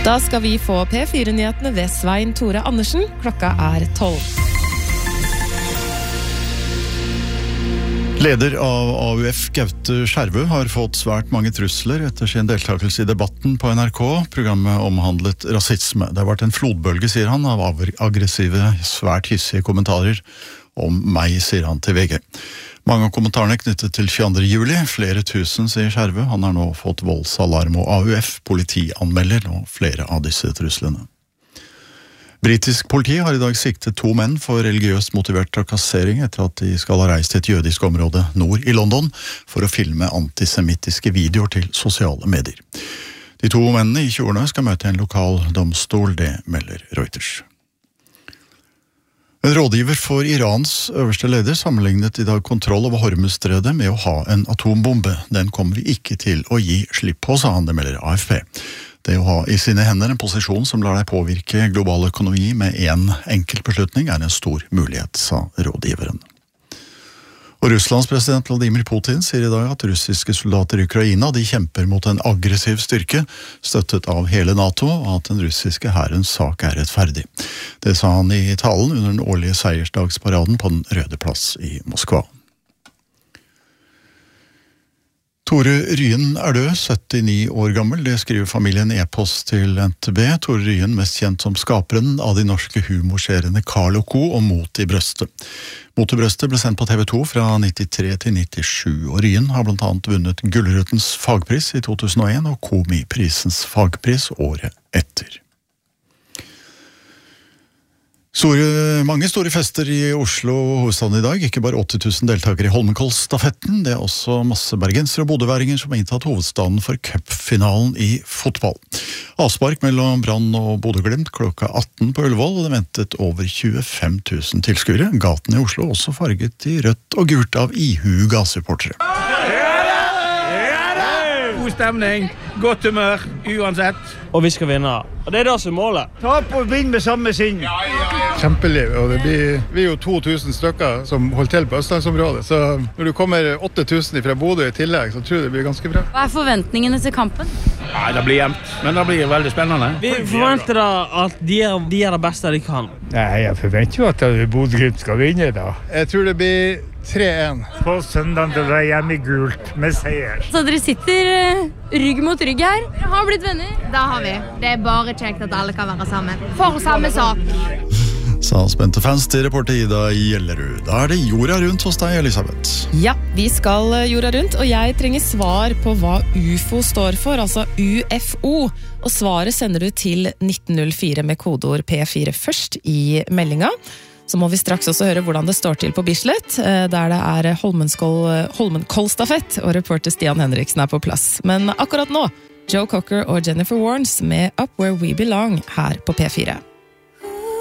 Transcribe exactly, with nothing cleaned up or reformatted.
Da skal vi få P fire-nyhetene ved Svein Tore Andersen. Klokka er tolv. Leder av A U F, Gaute Skjervø, har fått svært mange trusler etter sin deltakelse i debatten på N R K. Programmet omhandlet rasisme. Det har vært en flodbølge, sier han, av aggressive, svært hissige kommentarer om meg, sier han til V G. Mange av kommentarene knyttet til tjueandre juli. Flere tusen, sier Skjervø. Han har nå fått voldsalarm, og A U F politianmelder nå flere av disse truslene. Britisk politi har i dag siktet to menn for religiøst motivert trakassering etter at de skal ha reist til et jødisk område nord i London for å filme antisemittiske videoer til sosiale medier. De to mennene i tjueårene skal møte en lokal domstol, det melder Reuters. En rådgiver for Irans øverste leder sammenlignet i dag kontroll over Hormuzstredet med å ha en atombombe. Den kommer vi ikke til å gi slipp på, sa han, det melder A F P. Det å ha i sine hender en posisjon som lar deg påvirke global økonomi med en enkelt beslutning er en stor mulighet, sa rådgiveren. Og Russlands president Vladimir Putin sier i dag at russiske soldater i Ukraina de kjemper mot en aggressiv styrke, støttet av hele NATO, og at den russiske hærens sak er rettferdig. Det sa han i talen under den årlige seiersdagsparaden på den Røde plass i Moskva. Tore Ryen er død, syttini år gammel. Det skriver familien e-post til N T B. Tore Ryen, mest kjent som skaperen av de norske humorseriene Carl og Co. og Mot i brøstet. Mot i brøstet ble sendt på T V to fra nittitre til nittisju, og Ryen har blant annet vunnet Gullrutens fagpris i to tusen og en og Komiprisens fagpris året etter. Store, mange store fester i Oslo hovedstaden i dag, ikke bare åtti tusen deltakere i Holmenkollstafetten, det er også masse bergensere og bodøværinger som har inntatt hovedstaden for cupfinalen i fotball. Avspark mellom Brann og Bodø/Glimt klokka atten på Ullevål, og det ventet over tjuefem tusen tilskuere. Gaten i Oslo også farget i rødt og gult av ihuga supportere. God stemning, godt humør, uansett. Og vi skal vinne. Og det er det som er målet. Ta på og vinn med samme sinn. Kjempeliv, og det blir, vi er jo to tusen stykker som holder til på Østlandsområdet, så når du kommer åtte tusen fra Bodø i tillegg, så tror jeg det blir ganske bra. Hva er forventningene til kampen? Nei, det blir jevnt, men det blir veldig spennende. Vi forventer da at de er, de er det beste de kan. Nei, jeg forventer jo at Bodø/Glimt skal vinne da. Jeg tror det blir tre en. På søndag til deg hjemme i gult med seier. Så dere sitter rygg mot rygg her. Dere har blitt venner. Da har vi. Det er bare kjekt at alle kan være sammen. For samme sak. Sa spente fans til reporter Ida Gjellerud. Da er det jorda rundt hos deg, Elisabeth. Ja, vi skal jorda rundt, og jeg trenger svar på hva U F O står for, altså U F O. Og svaret sender du til nitten null fire med kodeord P fire først i meldinga. Så må vi straks også høre hvordan det står til på Bislett, der det er Holmenkollstafett, og reporter Stian Henriksen er på plass. Men akkurat nå, Joe Cocker og Jennifer Warnes med Up Where We Belong her på P fire.